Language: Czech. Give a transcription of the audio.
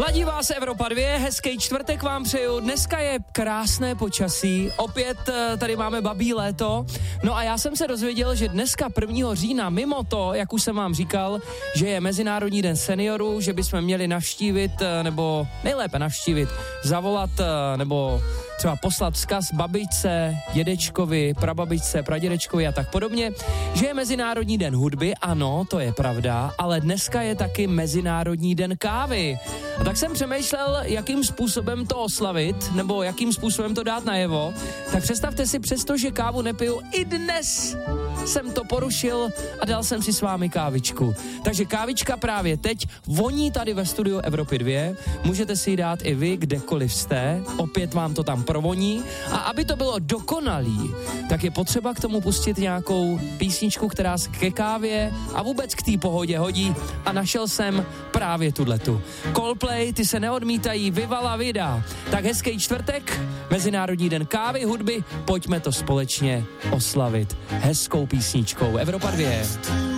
Ladí vás Evropa 2, hezký čtvrtek vám přeju, dneska je krásné počasí, opět tady máme babí léto, no a já jsem se dozvěděl, že dneska 1. října, mimo to, jak už jsem vám říkal, že je Mezinárodní den seniorů, že bychom měli navštívit, nebo nejlépe navštívit, zavolat, nebo třeba poslat vzkaz babičce, dědečkovi, prababičce, pradědečkovi a tak podobně, že je Mezinárodní den hudby, ano, to je pravda, ale dneska je taky Mezinárodní den kávy. A tak jsem přemýšlel, jakým způsobem to oslavit, nebo jakým způsobem to dát najevo. Tak představte si, přestože kávu nepiju, i dnes jsem to porušil a dal jsem si s vámi kávičku. Takže kávička právě teď voní tady ve studiu Evropy 2. Můžete si ji dát i vy, kdekoliv jste. Opět vám to tam provoní. A aby to bylo dokonalý, tak je potřeba k tomu pustit nějakou písničku, která se ke kávě a vůbec k té pohodě hodí. A našel jsem právě tuhletu. Coldplay, ty se neodmítají, Viva la vida. Tak hezký čtvrtek, Mezinárodní den kávy, hudby, pojďme to společně oslavit hezkou písničkou Evropa 2.